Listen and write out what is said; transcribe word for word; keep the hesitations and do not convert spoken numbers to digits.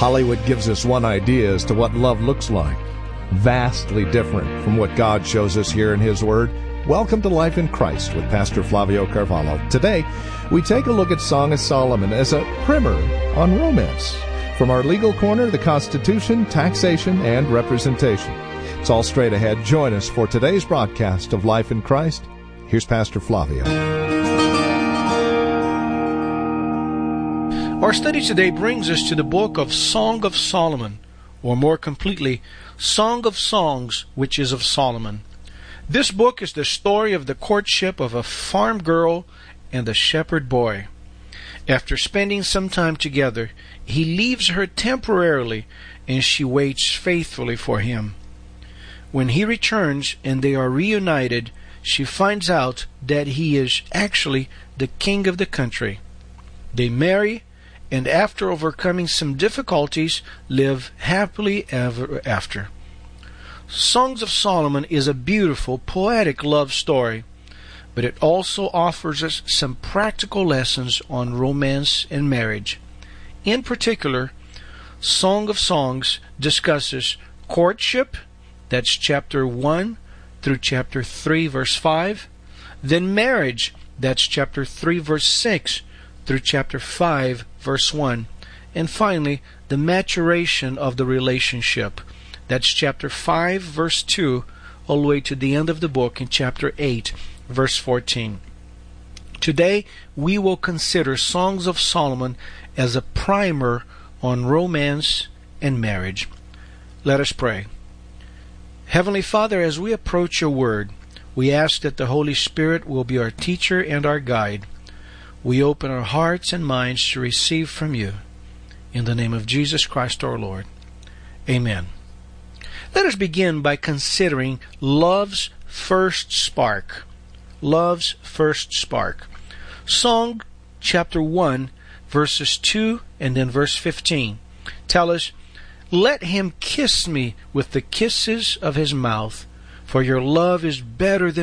Hollywood gives us one idea as to what love looks like, vastly different from what God shows us here in His Word. Welcome to Life in Christ with Pastor Flavio Carvalho. Today, we take a look at Song of Solomon as a primer on romance. From our legal corner, the Constitution, taxation, and representation. It's all straight ahead. Join us for today's broadcast of Life in Christ. Here's Pastor Flavio. Our study today brings us to the book of Song of Solomon, or more completely, Song of Songs, which is of Solomon. This book is the story of the courtship of a farm girl and a shepherd boy. After spending some time together, he leaves her temporarily, and she waits faithfully for him. When he returns and they are reunited, she finds out that he is actually the king of the country. They marry, and after overcoming some difficulties, live happily ever after. Songs of Solomon is a beautiful, poetic love story, but it also offers us some practical lessons on romance and marriage. In particular, Song of Songs discusses courtship, that's chapter one through chapter three, verse five, then marriage, that's chapter three, verse six, through chapter five, verse one, and finally, the maturation of the relationship. That's chapter five, verse two, all the way to the end of the book in chapter eight, verse fourteen. Today, we will consider Songs of Solomon as a primer on romance and marriage. Let us pray. Heavenly Father, as we approach your word, we ask that the Holy Spirit will be our teacher and our guide. We open our hearts and minds to receive from you. In the name of Jesus Christ our Lord. Amen. Let us begin by considering love's first spark. Love's first spark. Song chapter one, verses two and then verse fifteen tell us, "Let him kiss me with the kisses of his mouth, for your love is better than